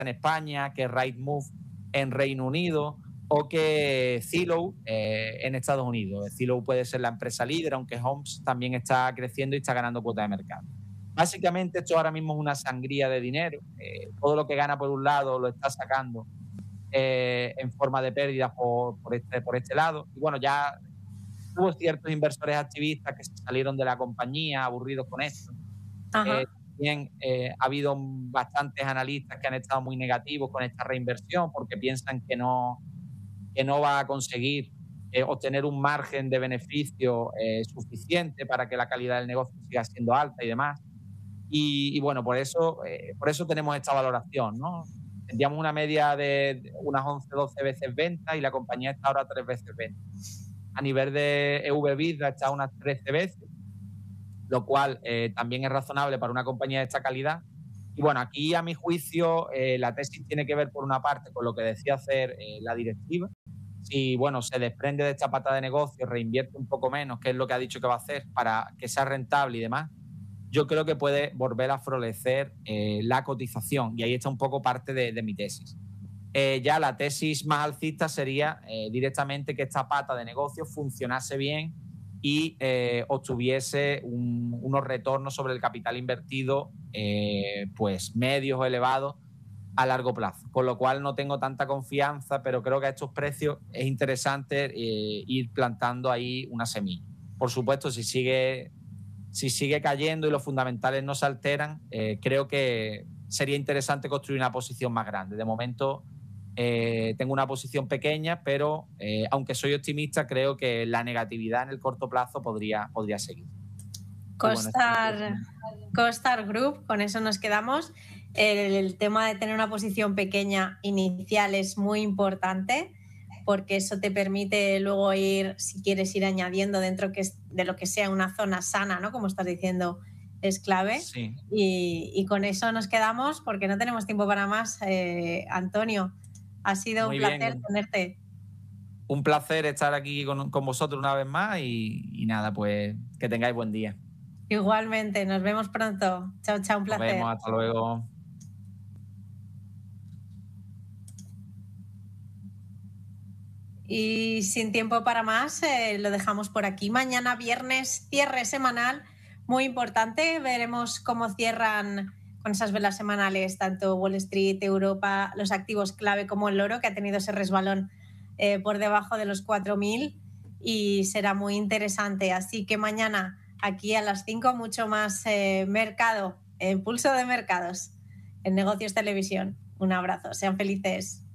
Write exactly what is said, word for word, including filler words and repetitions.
en España, que Rightmove en Reino Unido o que Zillow eh, en Estados Unidos. Zillow puede ser la empresa líder, aunque Homes también está creciendo y está ganando cuota de mercado. Básicamente esto ahora mismo es una sangría de dinero. Eh, todo lo que gana por un lado lo está sacando eh, en forma de pérdidas por, por, este, por este lado. Y bueno, ya hubo ciertos inversores activistas que se salieron de la compañía aburridos con esto. Eh, también eh, ha habido bastantes analistas que han estado muy negativos con esta reinversión porque piensan que no, que no va a conseguir eh, obtener un margen de beneficio eh, suficiente para que la calidad del negocio siga siendo alta y demás. Y, y bueno, por eso, eh, por eso tenemos esta valoración, ¿no? Tendríamos una media de unas once, doce veces venta y la compañía está ahora tres veces venta. A nivel de E V EBITDA está unas trece veces, lo cual eh, también es razonable para una compañía de esta calidad. Y bueno, aquí a mi juicio eh, la tesis tiene que ver por una parte con lo que decía hacer eh, la directiva. Si bueno, se desprende de esta pata de negocio, reinvierte un poco menos, que es lo que ha dicho que va a hacer para que sea rentable y demás, yo creo que puede volver a florecer eh, la cotización. Y ahí está un poco parte de, de mi tesis. Eh, ya la tesis más alcista sería eh, directamente que esta pata de negocio funcionase bien y eh, obtuviese un, unos retornos sobre el capital invertido eh, pues medios o elevados a largo plazo, con lo cual no tengo tanta confianza, pero creo que a estos precios es interesante eh, ir plantando ahí una semilla. Por supuesto, si sigue, si sigue cayendo y los fundamentales no se alteran, eh, creo que sería interesante construir una posición más grande. De momento eh, tengo una posición pequeña, pero eh, aunque soy optimista, creo que la negatividad en el corto plazo podría, podría seguir. Costar, bueno, Costar Group, con eso nos quedamos. El, el tema de tener una posición pequeña inicial es muy importante porque eso te permite luego ir, si quieres ir añadiendo dentro que es, de lo que sea una zona sana, ¿no? Como estás diciendo, es clave. Sí. Y, y con eso nos quedamos porque no tenemos tiempo para más. Eh, Antonio, ha sido muy un placer bien. tenerte. Un placer estar aquí con, con vosotros una vez más y, y nada, pues que tengáis buen día. Igualmente, nos vemos pronto. Chao, chao, un placer. Nos vemos, hasta luego. Y sin tiempo para más, eh, lo dejamos por aquí. Mañana viernes, cierre semanal, muy importante. Veremos cómo cierran con esas velas semanales tanto Wall Street, Europa, los activos clave como el oro, que ha tenido ese resbalón eh, por debajo de los cuatro mil y será muy interesante. Así que mañana aquí a las cinco mucho más eh, mercado, impulso de mercados en Negocios Televisión. Un abrazo, sean felices.